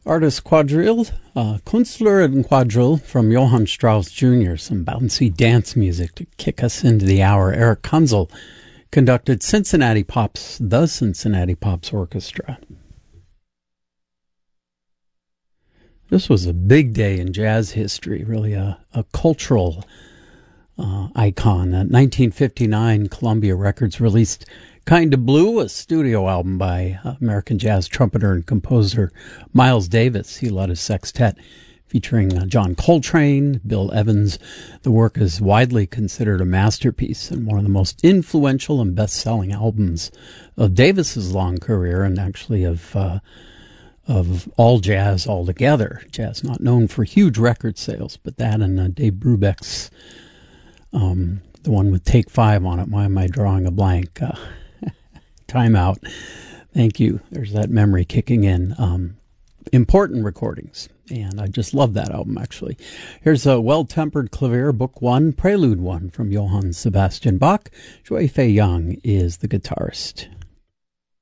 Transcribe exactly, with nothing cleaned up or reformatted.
Artist Quadrille, uh, Künstler and Quadrille from Johann Strauss Junior Some bouncy dance music to kick us into the hour. Eric Kunzel conducted Cincinnati Pops, the Cincinnati Pops Orchestra. This was a big day in jazz history, really a, a cultural uh, icon. In nineteen fifty-nine, Columbia Records released Kinda Blue, a studio album by American jazz trumpeter and composer Miles Davis. He led a sextet featuring uh, John Coltrane, Bill Evans. The work is widely considered a masterpiece and one of the most influential and best-selling albums of Davis's long career, and actually of uh, of all jazz altogether. Jazz not known for huge record sales, but that and uh, Dave Brubeck's, um, the one with Take Five on it. Why am I drawing a blank? Uh, Time out. Thank you. There's that memory kicking in. Um, important recordings. And I just love that album, actually. Here's a Well-Tempered Clavier, Book One, Prelude One from Johann Sebastian Bach. Shui Fei Yang is the guitarist.